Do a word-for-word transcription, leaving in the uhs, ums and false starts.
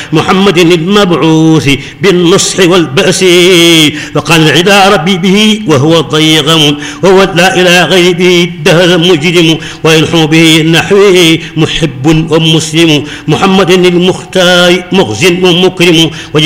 محمد المبعوث بالنصح والبأس وقال العدا ربي به وهو ضيغم وهو لا إله غير به الدهر مجرم ويلحم به نحوه محب ومسلم محمد المختار مخزن ومكرم